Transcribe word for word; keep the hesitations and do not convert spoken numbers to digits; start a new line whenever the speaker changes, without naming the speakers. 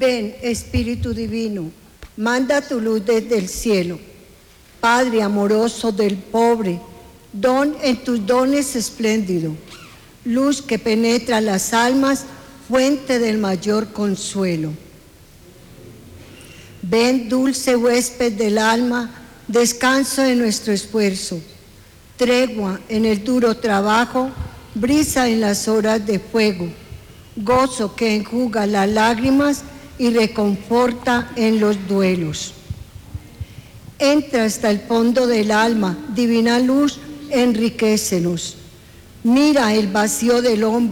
Ven, Espíritu Divino, manda tu luz desde el cielo. Padre amoroso del pobre, don en tus dones espléndido, luz que penetra las almas, fuente del mayor consuelo. Ven, dulce huésped del alma, descanso de nuestro esfuerzo, tregua en el duro trabajo, brisa en las horas de fuego, gozo que enjuga las lágrimas y reconforta en los duelos. Entra hasta el fondo del alma, divina luz, enriquécenos. Mira el vacío del hombre